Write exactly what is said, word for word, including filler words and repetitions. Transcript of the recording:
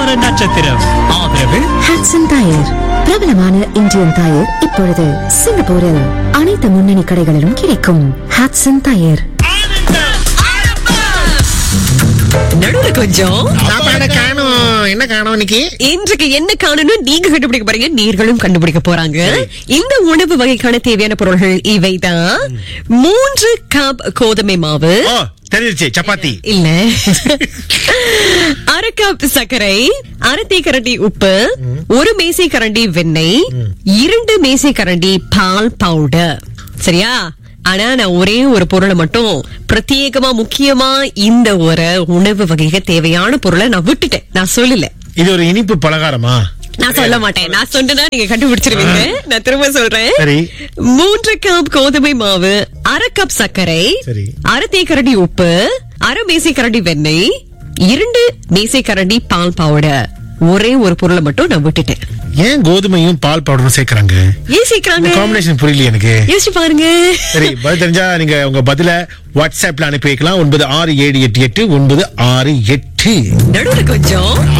வார நட்சத்திரம். ஆதரவு ஹட்சன் டயர், பிரபலமான இந்தியன் டயர் இப்பொழுது சிங்கப்பூரில் அனைத்து முன்னணி கடைகளிலும் கிடைக்கும். ஹட்சன் டயர். நடுவுல கொஞ்சம் சாப்பாடு காணும். என்ன காணும் இன்னைக்கு? இன்றைக்கு என்ன காணணும் நீங்க கண்டுபிடிக்க போறீங்க, நீர்களும் கண்டுபிடிக்க போறாங்க. இந்த உணவு வகைக்கான தேவையான பொருள்கள் இவைதான். மூன்று கப் கோதுமை மாவு, ஓ தெரிஞ்சிருச்சு, சப்பாத்தி இல்ல அரை கப் சர்க்கரை, அரை தேக்கரண்டி உப்பு, ஒரு மேசை கரண்டி வெண்ணெய், இரண்டு மேசை கரண்டி பால் பவுடர். சரியா? ஆனா நான் ஒரே ஒரு பொருளை மட்டும் பிரத்யேகமா முக்கியமா இந்த ஒரு உணவு வகைக்கு தேவையான பொருளை நான் விட்டுட்டேன், நான் சொல்லல. இது ஒரு இனிப்பு பலகாரமா? நான் சொல்ல மாட்டேன். நான் சொன்னா நீங்க கண்டுபிடிச்சிருவீங்க. நான் திரும்ப சொல்றேன். சரி. மூன்று கப் கோதுமை மாவு, அரை கப் சர்க்கரை, சரி. அரை தேக்கரண்டி உப்பு, அரை மேசை கரண்டி வெண்ணெய், இரண்டு மேசை கரண்டி பால் பவுடர். ஒரே ஒரு பொருளை மட்டும் நான் விட்டுட்டேன். ஏன் கோதுமையும் பால் பவுடரும் சேர்க்கறாங்க? ஏன் சேர்க்கறாங்க? காம்பினேஷன் புரியல எனக்கு. யோசிச்சு பாருங்க. சரி, பதில் தெரிஞ்சா நீங்க உங்க பதில வாட்ஸ்அப்ல அனுப்பி வைக்கலாம். ஒன்பது ஆறு ஏழு எட்டு எட்டு ஒன்பது ஆறு எட்டு. நடுவுல கொஞ்சம்